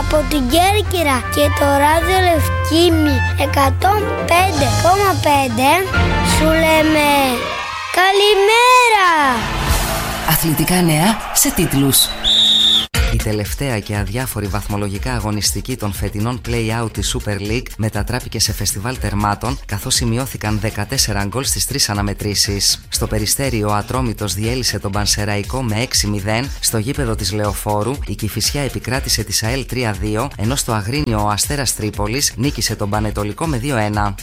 από την Κέρκυρα και το ράδιο Λευκήμι 105,5 σου λέμε καλημέρα. Αθλητικά νέα σε τίτλους. Η τελευταία και αδιάφορη βαθμολογικά αγωνιστική των φετινών play-out της Super League μετατράπηκε σε φεστιβάλ τερμάτων, καθώς σημειώθηκαν 14 γκολ στις 3 αναμετρήσεις. Στο Περιστέρι ο Ατρόμητος διέλυσε τον Πανσεραϊκό με 6-0, στο γήπεδο της Λεωφόρου η Κηφισιά επικράτησε της ΑΕΛ 3-2, ενώ στο Αγρίνιο ο Αστέρας Τρίπολης νίκησε τον Πανετολικό με 2-1.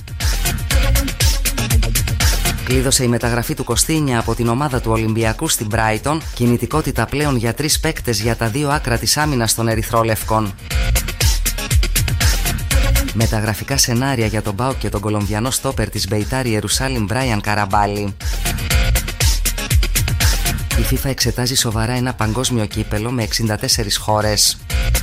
Κλείδωσε η μεταγραφή του Κωστίνια από την ομάδα του Ολυμπιακού στην Brighton, κινητικότητα πλέον για 3 παίκτες για τα 2 άκρα της άμυνας των Ερυθρόλευκων. Μεταγραφικά σενάρια για τον ΠΑΟΚ και τον Κολομβιανό στόπερ της Μπεϊτάρ Ιερουσάλημ Μπράιαν Καραμπάλι. Η FIFA εξετάζει σοβαρά ένα παγκόσμιο κύπελο με 64 χώρες.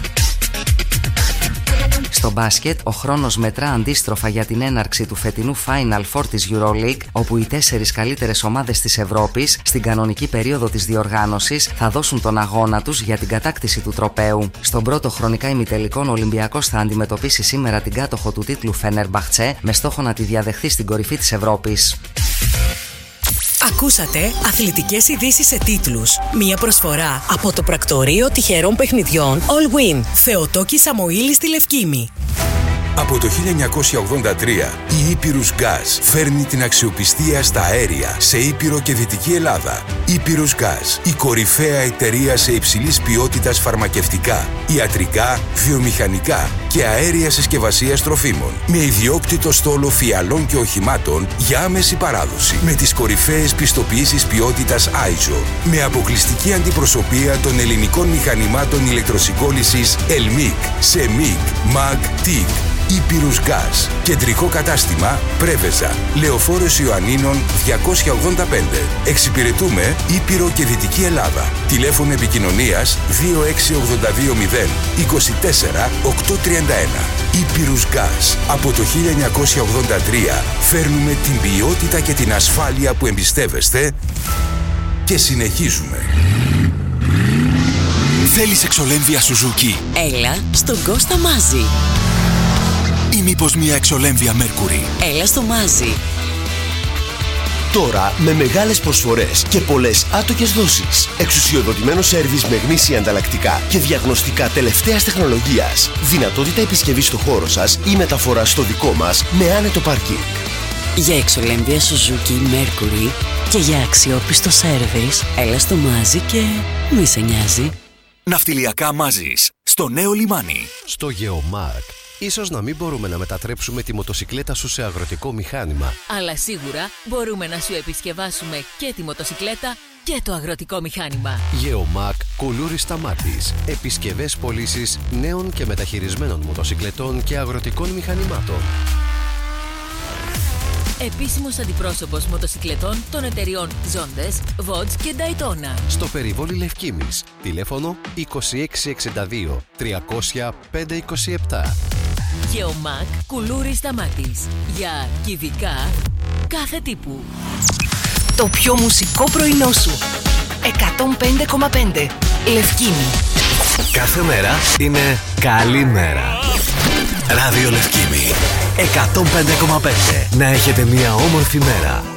Στο μπάσκετ, ο χρόνος μετρά αντίστροφα για την έναρξη του φετινού Final Four της EuroLeague, όπου οι 4 καλύτερες ομάδες της Ευρώπης, στην κανονική περίοδο της διοργάνωσης, θα δώσουν τον αγώνα τους για την κατάκτηση του τροπαίου. Στον πρώτο χρονικά ημιτελικών, ο Ολυμπιακός θα αντιμετωπίσει σήμερα την κάτοχο του τίτλου Φενερμπαχτσέ, με στόχο να τη διαδεχθεί στην κορυφή της Ευρώπης. Ακούσατε αθλητικές ειδήσεις σε τίτλους. Μία προσφορά από το πρακτορείο τυχερών παιχνιδιών All Win. Θεοτόκη Σαμοήλη στη Λευκήμη. Από το 1983 η Ήπειρους Gas φέρνει την αξιοπιστία στα αέρια σε Ήπειρο και Δυτική Ελλάδα. Ήπειρους Gas, η κορυφαία εταιρεία σε υψηλής ποιότητας φαρμακευτικά, ιατρικά, βιομηχανικά και αέρια συσκευασίας τροφίμων. Με ιδιόκτητο στόλο φιαλών και οχημάτων για άμεση παράδοση. Με τις κορυφαίες πιστοποιήσεις ποιότητας ISO. Με αποκλειστική αντιπροσωπεία των ελληνικών μηχανημάτων ηλεκτροσυγκόλλησης ELMIC, SEMIC, MAG, TIC. Ήπειρους Gas. Κεντρικό κατάστημα Πρέβεζα. Λεωφόρος Ιωαννίνων 285. Εξυπηρετούμε Ήπειρο και Δυτική Ελλάδα. Τηλέφωνο επικοινωνίας 26820 24 831. Ήπειρους Gas. Από το 1983 φέρνουμε την ποιότητα και την ασφάλεια που εμπιστεύεστε και συνεχίζουμε. Θέλεις εξολέμβια Suzuki? Έλα στον Κώστα Μάζη. Ή μήπως μια εξολέμβια Mercury? Έλα στο Μάζη. Τώρα με μεγάλες προσφορές και πολλές άτοκες δόσεις. Εξουσιοδοτημένο σέρβις με γνήσια ανταλλακτικά και διαγνωστικά τελευταίας τεχνολογίας. Δυνατότητα επισκευής στο χώρο σας ή μεταφορά στο δικό μας με άνετο πάρκινγκ. Για εξολέμβια Suzuki Mercury και για αξιόπιστο σέρβις, έλα στο Μάζη και μη σε νοιάζει. Ναυτιλιακά Μάζης, στο νέο λιμάνι. Στο Geomark, ίσως να μην μπορούμε να μετατρέψουμε τη μοτοσικλέτα σου σε αγροτικό μηχάνημα. Αλλά σίγουρα μπορούμε να σου επισκευάσουμε και τη μοτοσικλέτα και το αγροτικό μηχάνημα. Geomark Κουλούρης Σταμάτης. Επισκευές πωλήσεις νέων και μεταχειρισμένων μοτοσικλετών και αγροτικών μηχανημάτων. Επίσημος αντιπρόσωπος μοτοσικλετών των εταιριών Zondes, Vodz και Daytona. Στο περιβόλι Λευκήμης. Τηλέφωνο 2662 300 527. Geomark Κουλούρης Σταμάτης. Για κυβικά κάθε τύπου. Το πιο μουσικό πρωινό σου. 105,5 Λευκήμη. Κάθε μέρα είναι καλή μέρα. Ράδιο Λευκήμη 105,5. Να έχετε μια όμορφη μέρα.